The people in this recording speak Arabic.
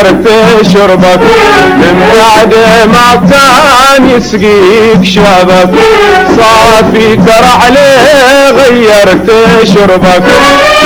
غيرت شربك من بعد ما كان يسقيك شابك صافي ترى عليه غيرت شربك